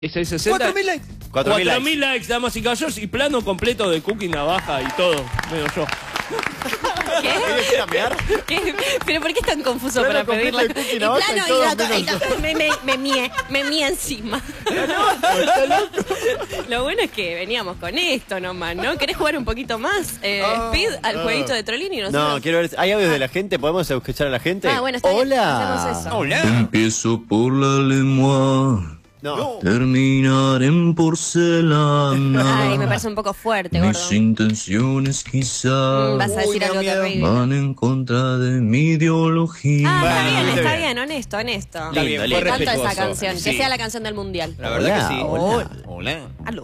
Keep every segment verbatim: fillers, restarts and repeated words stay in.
seiscientos sesenta. cuatro mil likes. cuatro mil likes, damas y caballeros, y plano completo de Cookie, navaja y todo, menos yo. ¿Qué? ¿Qué? ¿Pero por qué es tan confuso Plano para pedirla? completo de Cookie, Y navaja plano y todo y dato, menos y dato, me, me, me mie, me mie encima. Lo bueno es que veníamos con esto nomás, ¿no? ¿Querés jugar un poquito más, eh, Oh, Speed, al oh. jueguito de Trollini? Y nosotros... No, quiero ver. ¿Hay audios de la gente? ¿Podemos escuchar a la gente? Ah, bueno, está bien. Hola. Hacemos eso. Hola. Empiezo por la lengua, No. terminar en porcelana. Ay, me parece un poco fuerte, Mis gordo. intenciones quizás Mm, Vas a Uy, decir me da algo miedo. terrible. van en contra de mi ideología. Ah, está Bueno, bien, está está bien. bien, honesto, honesto. Está bien, Me fue encanta esa respetuoso. canción, Sí. que sea la canción del mundial. La verdad que sí. Hola. Hola. Aló.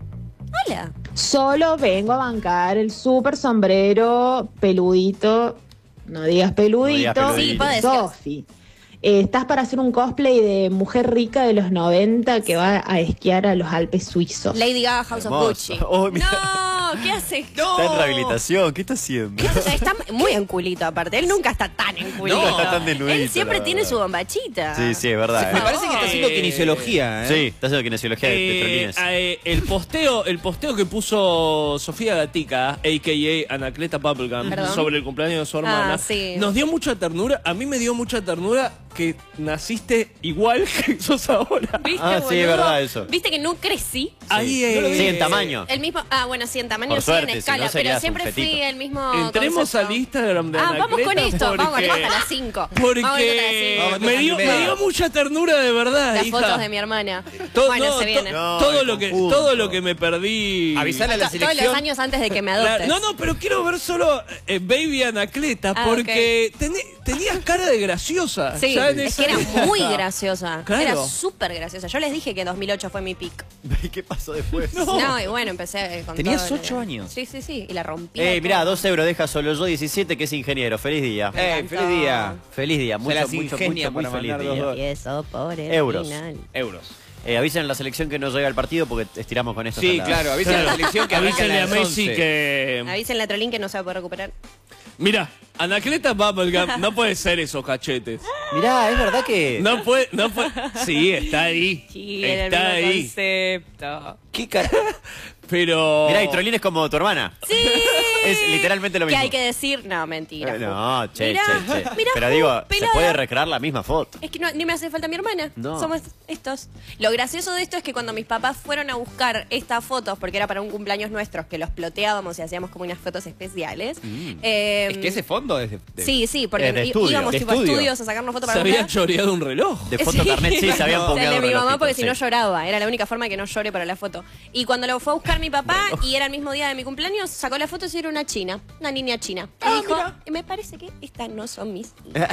Hola. Solo vengo a bancar el súper sombrero peludito. No digas peludito. No digas peludito. Sí, podés. Sofi. Eh, estás para hacer un cosplay de mujer rica de los noventa que va a esquiar a los Alpes suizos. Lady Gaga, House of Hermoso. Gucci. Oh, mira. No, ¿qué haces? Está en rehabilitación. ¿Qué está haciendo? ¿Qué haces? Está muy en culito, aparte. Él nunca está tan en culito. No, está tan desnudito, Él siempre la tiene verdad. su bombachita. Sí, sí, es verdad. Me eh. parece que está haciendo kinesiología, ¿eh? Sí, está haciendo kinesiología de Eh, petrolines. eh, el posteo el posteo que puso Sofía Gatica, a k a. Anacleta Bubblegum, Perdón. sobre el cumpleaños de su hermana, Ah, sí. nos dio mucha ternura. A mí me dio mucha ternura que naciste igual que sos ahora. ¿Viste, Ah, sí, es boludo? verdad eso. ¿Viste que no crecí? Ahí, eh, Sí, en tamaño. El mismo, ah, bueno, sí, en tamaño, Por sí, suerte, en si escala, no pero serías siempre un fui fetito. el mismo Entremos concepto. al Instagram de Ah, Anacleta. vamos con esto, vamos, porque- vamos hasta las cinco. Porque Vamos hasta las cinco. me, dio, me dio mucha ternura de verdad, Las hija. fotos de mi hermana. To- bueno, no, se to- viene. No, todo el lo que conjunto. todo lo que me perdí. Avisale a la To- Todos selección. los años antes de que me Claro, adoptes. no, no, pero quiero ver solo eh, Baby Anacleta, Ah, porque tené- tenías cara de graciosa. Sí, ya en es esa que era época. muy graciosa. Claro. Era súper graciosa. Yo les dije que dos mil ocho fue mi pick. ¿Y qué pasó después? No, y bueno, empecé con Tenías todo lo- ocho años. Sí, sí, sí. Y la rompí. Eh, mirá, dos euros deja solo yo diecisiete, que es ingeniero. Feliz día. Me Eh, encantó. feliz día. Feliz día. Mucho, las mucho, ingenia mucho, muy para feliz mandar día. dos Y eso por el Euros. final. Euros. Eh, avisen a la selección que no llega al partido porque estiramos con esto. Sí, hasta la- claro, avisa a la selección que arranca Avísenle a las Messi once. que. Avísenle a Trolín que no se va a poder recuperar. Mira, Anacleta Bubblegum, no puede ser esos cachetes. Mirá, es verdad que. No puede, no puede. Sí, está ahí. Sí, era el está mismo ahí. concepto. ¿Qué cara? Pero. Mirá, y Trolín es como tu hermana. Sí. Es literalmente lo ¿Qué mismo. hay que decir? No, mentira. Eh, no, che, Mirá, che, che. mirá, Pero digo, pelada. se puede recrear la misma foto. Es que no, ni me hace falta mi hermana. No. Somos estos. Lo gracioso de esto es que cuando mis papás fueron a buscar estas fotos, porque era para un cumpleaños nuestros, que los ploteábamos y hacíamos como unas fotos especiales. eh, Es que ese fondo es de... de- Sí, sí, porque Es de í- estudio. íbamos De tipo a estudio. estudios a sacarnos fotos Se para había buscar. choreado un reloj. De foto carnet, sí, se habían O sea, puqueado el de mi mamá relojitos, porque si sí. no lloraba. Era la única forma de que no llore para la foto. Y cuando lo fue a buscar mi papá y era el mismo día de mi cumpleaños, sacó la foto y era una china, una niña china. Y dijo, me parece que estas no son mis hijas.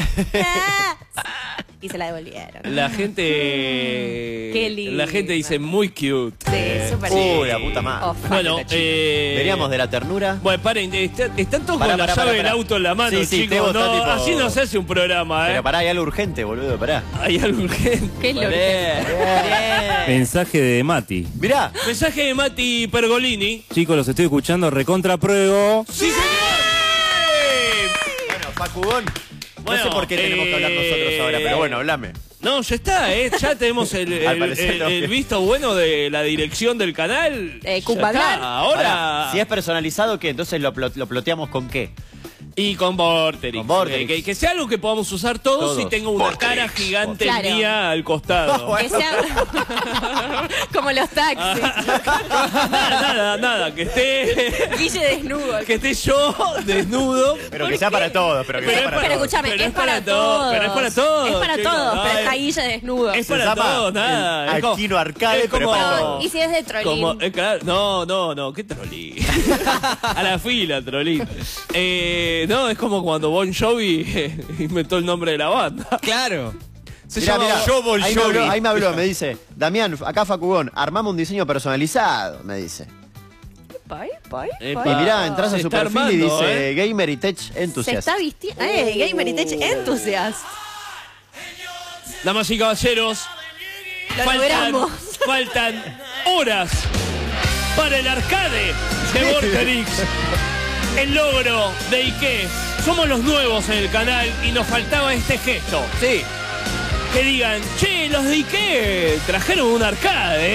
Y se la devolvieron. La gente. Qué lindo. La gente dice muy cute. Sí, súper Uy, lindo. la puta madre. Oh, fuck. Bueno, eh. Veníamos de la ternura. Bueno, paren, está- están todos Pará, con la pará, llave pará, del pará. auto en la mano, Sí, sí, chicos. Tebo está No, tipo- así no se hace un programa, ¿eh? Pero pará, hay algo urgente, boludo, pará. Hay algo urgente. Qué loco. Mensaje de Mati. Mirá, Mensaje de Mati Pergolini. Chicos, los estoy escuchando, recontra pruebo. ¡Sí, señor! bueno, Facugón. Bueno, no sé por qué tenemos que hablar nosotros eh, ahora, pero bueno, hablame. No, ya está, ¿eh? Ya tenemos el, el- Al parecer el- no. el visto bueno de la dirección del canal. Eh, Ya Cupaglar. está, Ahora. Pará, si es personalizado, ¿qué? Entonces lo, plo- lo ploteamos con qué. Y con Vorterix. Con Vorterix. Eh, Que, que sea algo que podamos usar todos, Todos. y tenga una Vorterix. cara gigante Claro. mía al costado. Que sea como los taxis. nada, nada, nada. Que esté. Guille desnudo. Que esté yo desnudo. Pero que sea para todos, pero que Pero, sea para pero todos. escúchame, Pero es, es para, para todo, todos. pero es para todos, Es para chicos. todos, pero Ay. está Guille desnudo. Es Se para llama todos, nada. el Es como- Aquino Arcade, es pero como- para No, todos. y si es de Trolín. Como, eh, claro, no, no, no, qué trolín. A la fila, trolín. Eh, no, es como cuando Bon Jovi eh, inventó el nombre de la banda. Claro. Se Mirá, llama mirá, Yo Bon ahí, me Jovi. habló, ahí me habló, me dice, Damián, acá Facugón, armamos un diseño personalizado, me dice. Pai, pai, Epa. pai. Y mirá, entras a Se su está perfil y armando, dice ¿eh? Gamer y Tech Se Enthusiast. está vistiendo. Eh, Gamer y Tech Enthusiast. Damas y caballeros, Lo faltan, logramos. faltan horas para el arcade de Vorterix. El logro de Ike. Somos los nuevos en el canal y nos faltaba este gesto. Sí. que digan, che, los de Ikea trajeron un arcade,